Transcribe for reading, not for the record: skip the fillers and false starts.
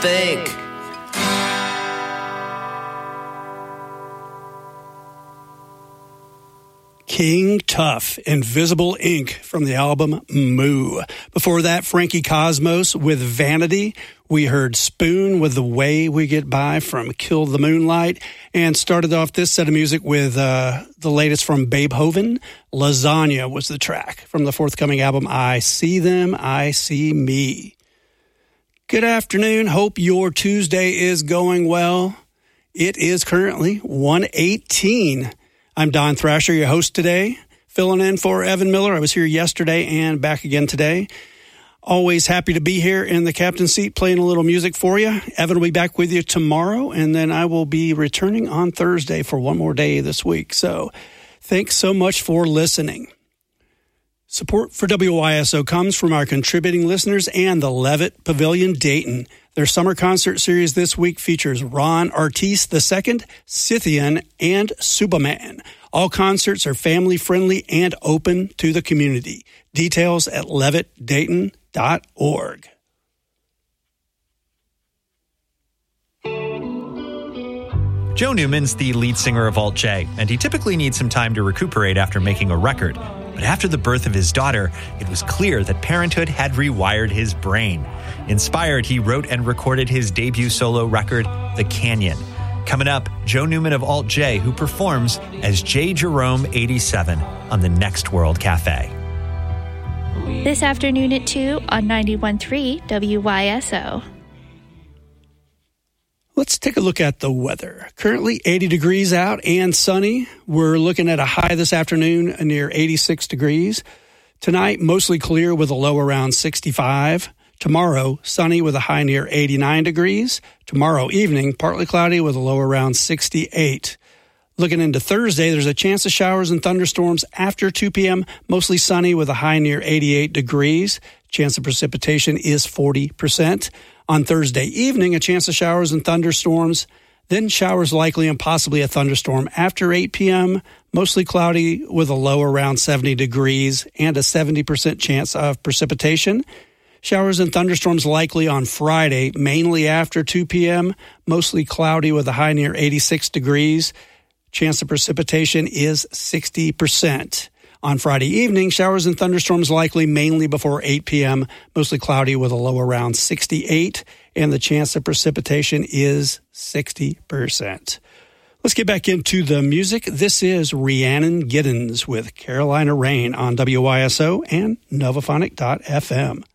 Think. King Tough, Invisible Ink from the album Moo. Before that, Frankie Cosmos with Vanity. We heard Spoon with The Way We Get By from Kill the Moonlight, and started off this set of music with the latest from Beethoven. Lasagna was the track from the forthcoming album I See Them, I See Me. Good afternoon. Hope your Tuesday is going well. It is currently 1:18. I'm Don Thrasher, your host today, filling in for Evan Miller. I was here yesterday and back again today. Always happy to be here in the captain's seat playing a little music for you. Evan will be back with you tomorrow, and then I will be returning on Thursday for one more day this week. So thanks so much for listening. Support for WYSO comes from our contributing listeners and the Levitt Pavilion Dayton. Their summer concert series this week features Ron Artis II, Scythian, and Subaman. All concerts are family-friendly and open to the community. Details at levittdayton.org. Joe Newman's the lead singer of Alt J, and he typically needs some time to recuperate after making a record. But after the birth of his daughter, it was clear that parenthood had rewired his brain. Inspired, he wrote and recorded his debut solo record, The Canyon. Coming up, Joe Newman of Alt J, who performs as J. Jerome 87 on the Next World Cafe. This afternoon at 2 on 91.3 WYSO. Let's take a look at the weather. Currently 80 degrees out and sunny. We're looking at a high this afternoon near 86 degrees. Tonight, mostly clear with a low around 65. Tomorrow, sunny with a high near 89 degrees. Tomorrow evening, partly cloudy with a low around 68. Looking into Thursday, there's a chance of showers and thunderstorms after 2 p.m., mostly sunny with a high near 88 degrees. Chance of precipitation is 40%. On Thursday evening, a chance of showers and thunderstorms, then showers likely and possibly a thunderstorm after 8 p.m., mostly cloudy with a low around 70 degrees and a 70% chance of precipitation. Showers and thunderstorms likely on Friday, mainly after 2 p.m., mostly cloudy with a high near 86 degrees. Chance of precipitation is 60%. On Friday evening, showers and thunderstorms likely mainly before 8 p.m., mostly cloudy with a low around 68, and the chance of precipitation is 60%. Let's get back into the music. This is Rhiannon Giddens with Carolina Rain on WYSO and Novaphonic.fm.